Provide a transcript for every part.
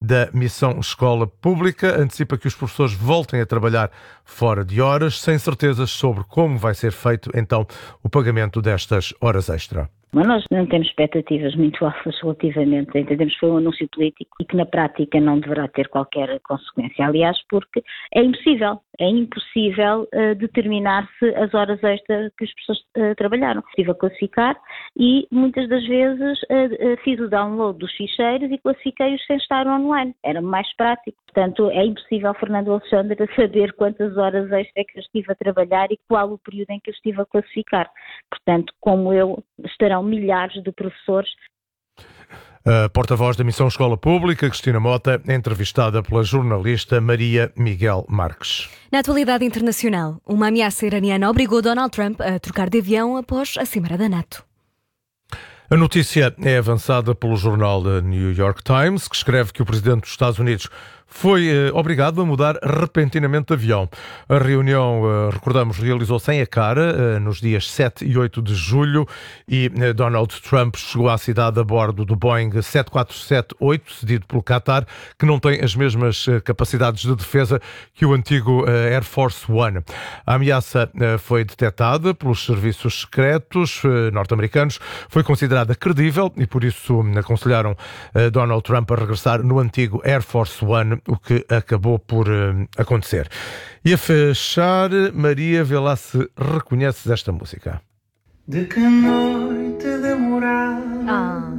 da Missão Escola Pública antecipa que os professores voltem a trabalhar fora de horas, sem certezas sobre como vai ser feito então o pagamento destas horas extra. Mas nós não temos expectativas muito altas relativamente, entendemos que foi um anúncio político e que na prática não deverá ter qualquer consequência. Aliás, porque é impossível determinar-se as horas extras que as pessoas trabalharam. Estive a classificar e muitas das vezes fiz o download dos ficheiros e classifiquei-os sem estar online. Era mais prático. Portanto, é impossível, Fernando Alexandre, saber quantas horas extras é que eu estive a trabalhar e qual o período em que eu estive a classificar. Portanto, como eu, estarão milhares de professores. A porta-voz da Missão Escola Pública, Cristina Mota, entrevistada pela jornalista Maria Miguel Marques. Na atualidade internacional, uma ameaça iraniana obrigou Donald Trump a trocar de avião após a cimeira da NATO. A notícia é avançada pelo jornal The New York Times, que escreve que o presidente dos Estados Unidos foi obrigado a mudar repentinamente de avião. A reunião, recordamos, realizou-se em Ankara, nos dias 7 e 8 de julho, e Donald Trump chegou à cidade a bordo do Boeing 747-8, cedido pelo Qatar, que não tem as mesmas capacidades de defesa que o antigo Air Force One. A ameaça foi detectada pelos serviços secretos norte-americanos, foi considerada credível e por isso aconselharam Donald Trump a regressar no antigo Air Force One, o que acabou por acontecer. E a fechar, Maria, vê lá se reconheces esta música. De que noite demorada,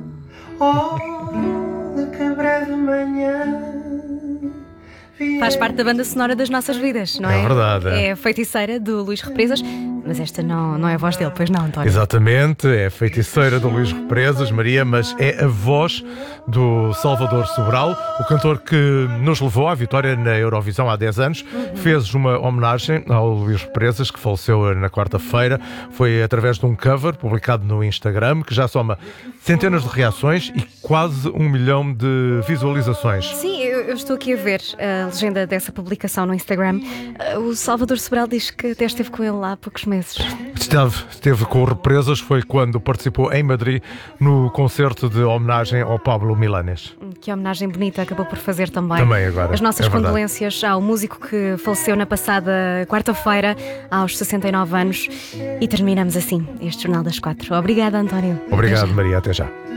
de que breve manhã. Faz parte da banda sonora das nossas vidas, não é? É verdade. É a Feiticeira, do Luís Represas, mas esta não é a voz dele, pois não, António? Exatamente, é a Feiticeira do Luís Represas, Maria, mas é a voz do Salvador Sobral, o cantor que nos levou à vitória na Eurovisão há 10 anos. Fez uma homenagem ao Luís Represas, que faleceu na quarta-feira. Foi através de um cover publicado no Instagram, que já soma centenas de reações e quase 1 milhão de visualizações. Sim, eu estou aqui a ver a legenda dessa publicação no Instagram. O Salvador Sobral diz que até esteve com ele lá há poucos meses. Esteve com o Represas, foi quando participou em Madrid no concerto de homenagem ao Pablo Milanés. Que homenagem bonita acabou por fazer também. Também agora. As nossas condolências ao músico que faleceu na passada quarta-feira, aos 69 anos. E terminamos assim este Jornal das 4. Obrigada, António. Obrigado, Maria. Até já.